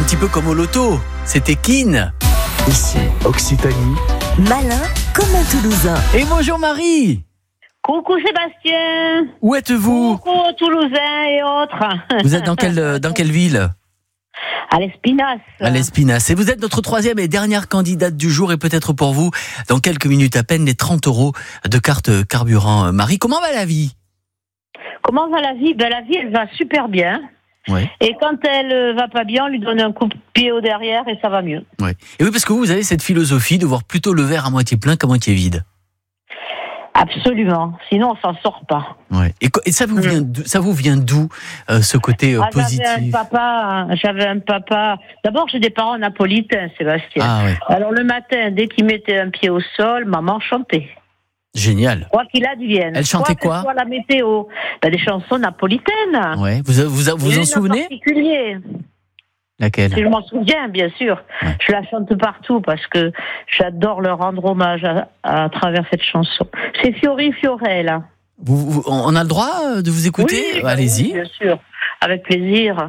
petit peu comme au loto. C'était Keane. Ici, Occitanie. Malin comme un Toulousain. Et bonjour Marie. Coucou Sébastien. Où êtes-vous? Coucou Toulousains et autres. Vous êtes dans quelle ville? À l'Espinasse. À l'Espinasse. Et vous êtes notre troisième et dernière candidate du jour. Et peut-être pour vous, dans quelques minutes à peine, les 30 € de carte carburant. Marie, comment va la vie? Comment va la vie? La vie, elle va super bien. Ouais. Et quand elle va pas bien, on lui donne un coup de pied au derrière et ça va mieux. Ouais. Et oui, parce que vous avez cette philosophie de voir plutôt le verre à moitié plein qu'à moitié vide. Absolument. Sinon, on s'en sort pas. Ouais. Et ça vous vient d'où ce côté positif? J'avais un papa. D'abord, j'ai des parents napolitains, Sébastien. Ah ouais. Alors le matin, dès qu'il mettait un pied au sol, maman chantait. Génial. Quoi qu'il advienne. Elle chantait quoi? Que ce soit la météo. Des chansons napolitaines. Ouais. Vous en souvenez? En particulier. Laquelle? Si je m'en souviens, bien sûr. Ouais. Je la chante partout parce que j'adore leur rendre hommage à travers cette chanson. C'est Fiori Fiorella. On a le droit de vous écouter? Oui, Allez-y. oui, bien sûr. Avec plaisir.